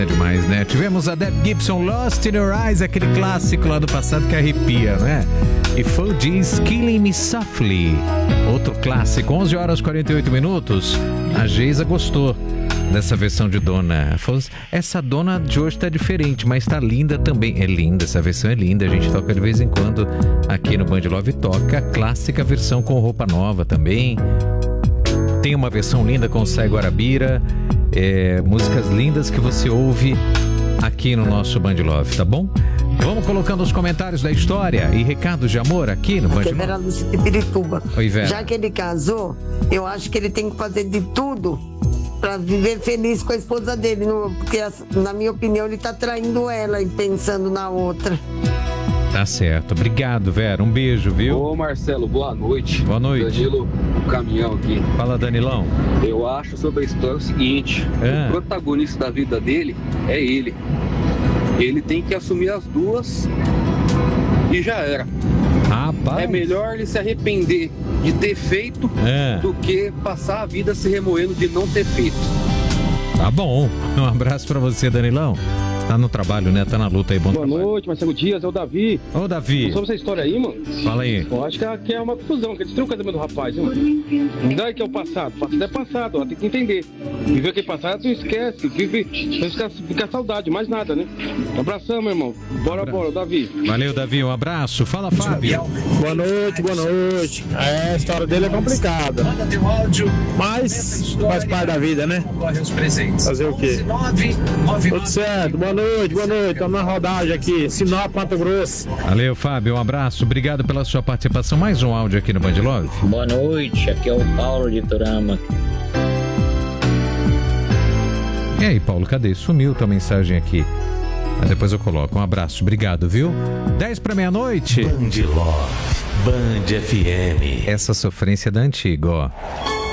É demais, né? Tivemos a Deb Gibson, Lost in Your Eyes, aquele clássico lá do passado que arrepia, né? E Full G's Killing Me Softly, outro clássico. 11 horas e 48 minutos. A Geisa gostou dessa versão de Dona. Falou, essa Dona de hoje tá diferente, mas tá linda também. É linda, essa versão é linda. A gente toca de vez em quando aqui no Band Love, toca a clássica versão com roupa nova também. Tem uma versão linda com Sai Guarabira. Músicas lindas que você ouve aqui no nosso Band Love, tá bom? Vamos colocando os comentários da história e recados de amor aqui no Band Love. Vera Lúcia de Pirituba. Oi, Vera. Já que ele casou, eu acho que ele tem que fazer de tudo pra viver feliz com a esposa dele, porque na minha opinião ele tá traindo ela e pensando na outra. Tá certo. Obrigado, Vera. Um beijo, viu? Ô, Marcelo, boa noite. Boa noite. Danilo, o caminhão aqui. Fala, Danilão. Eu acho sobre a história o seguinte: o protagonista da vida dele é ele. Ele tem que assumir as duas e já era. Rapaz. É melhor ele se arrepender de ter feito do que passar a vida se remoendo de não ter feito. Tá bom. Um abraço pra você, Danilão. Tá no trabalho, né? Tá na luta aí. Bom Boa trabalho. noite, Marcelo Dias, é o Davi. Ô, Davi. Sobre essa história aí, mano. Fala aí. Eu acho que é uma confusão, que destruiu o casamento do rapaz, hein, mano. Não é que é o passado. O passado é passado, ó, tem que entender. Viver aquele passado, não esquece. Vive, fica saudade, mais nada, né? Um abração, meu irmão. Bora, Davi. Valeu, Davi. Um abraço. Fala, Fábio. Boa noite, boa noite. A história dele é complicada. Mas faz parte da vida, né? Fazer o quê? Tudo certo. Boa noite, boa noite. Estamos na rodagem aqui, Sinop, Mato Grosso. Valeu, Fábio. Um abraço. Obrigado pela sua participação. Mais um áudio aqui no Band Love. Boa noite. Aqui é o Paulo de Turama. E aí, Paulo, cadê? Sumiu tua mensagem aqui. Mas depois eu coloco. Um abraço. Obrigado, viu? 10 para meia-noite. Band Love, Band FM. Essa sofrência é da antiga, ó.